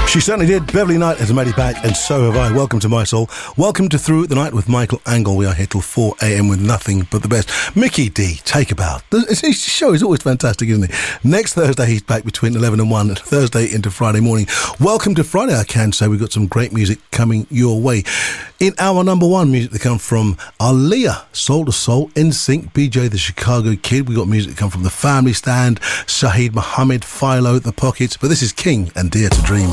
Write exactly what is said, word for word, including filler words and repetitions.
She certainly did. Beverly Knight has made it back, and so have I. Welcome to My Soul. Welcome to Through the Night with Michael Angle. We are here till four a.m. with nothing but the best. Mickey D, Take About. His show is always fantastic, isn't it? Next Thursday, he's back between eleven and one, Thursday into Friday morning. Welcome to Friday, I can say. We've got some great music coming your way. In our number one, music that come from Aaliyah, Soul to Soul, N Sync, B J the Chicago Kid. We've got music that come from The Family Stand, Shahid Muhammad, Philo, The Pockets. But this is King and Dare to Dream.